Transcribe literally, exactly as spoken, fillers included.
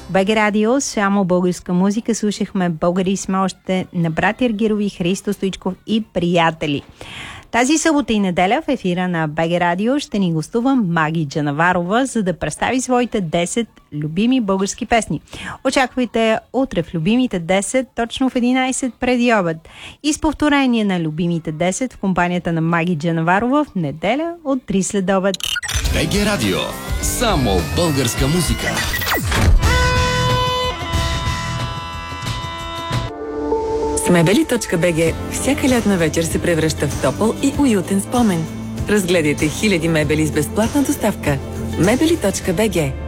БГ Радио, само българска музика. Слушахме Българи сме още на Братя Аргирови, Христо Стоичков и приятели. Тази събота и неделя в ефира на БГ Радио ще ни гостува Маги Джанаварова, за да представи своите десет любими български песни. Очаквайте утре в любимите десет, точно в единайсет преди обед. И с повторение на любимите десет в компанията на Маги Джанаварова в неделя от три след обед. БГ Радио. Само българска музика. С мебели точка би джи всяка лятна вечер се превръща в топъл и уютен спомен. Разгледайте хиляди мебели с безплатна доставка. мебели точка би джи